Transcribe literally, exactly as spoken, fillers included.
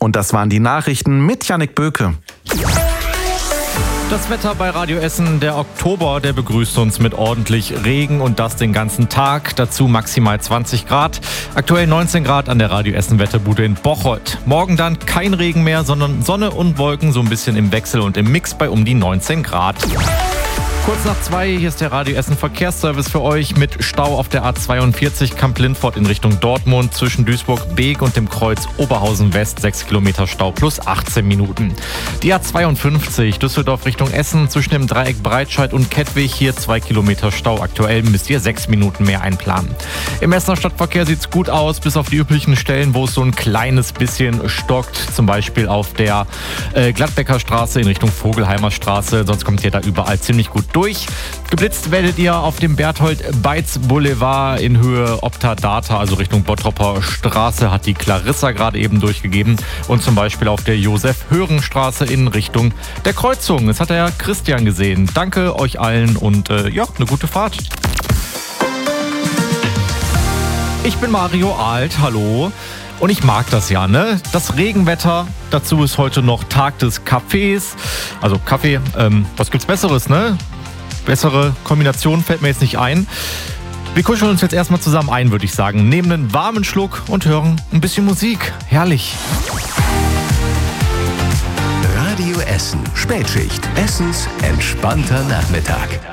Und das waren die Nachrichten mit Jannik Böke. Das Wetter bei Radio Essen, der Oktober, der begrüßt uns mit ordentlich Regen und das den ganzen Tag. Dazu maximal zwanzig Grad. Aktuell neunzehn Grad an der Radio Essen Wetterbude in Bocholt. Morgen dann kein Regen mehr, sondern Sonne und Wolken so ein bisschen im Wechsel und im Mix bei um die neunzehn Grad. Kurz nach zwei, hier ist der Radio Essen Verkehrsservice für euch mit Stau auf der A zweiundvierzig Kamp-Lindfort in Richtung Dortmund zwischen Duisburg-Beek und dem Kreuz Oberhausen West, sechs Kilometer Stau plus achtzehn Minuten. Die A zweiundfünfzig Düsseldorf Richtung Essen zwischen dem Dreieck Breitscheid und Kettwig, hier zwei Kilometer Stau. Aktuell müsst ihr sechs Minuten mehr einplanen. Im Essener Stadtverkehr sieht's gut aus, bis auf die üblichen Stellen, wo es so ein kleines bisschen stockt. Zum Beispiel auf der äh, Gladbecker Straße in Richtung Vogelheimer Straße. Sonst kommt ihr da überall ziemlich gut durch. Geblitzt werdet ihr auf dem Berthold-Beitz Boulevard in Höhe Opta-Data, also Richtung Bottropper Straße, hat die Clarissa gerade eben durchgegeben. Und zum Beispiel auf der Josef-Höring-Straße in Richtung der Kreuzung. Das hat der Christian gesehen. Danke euch allen und äh, ja, eine gute Fahrt. Ich bin Mario Alt, hallo. Und ich mag das ja, ne? Das Regenwetter, dazu ist heute noch Tag des Kaffees. Also Kaffee, ähm, was gibt's Besseres, ne? Bessere Kombination fällt mir jetzt nicht ein. Wir kuscheln uns jetzt erstmal zusammen ein, würde ich sagen. Nehmen einen warmen Schluck und hören ein bisschen Musik. Herrlich. Radio Essen, Spätschicht. Essens entspannter Nachmittag.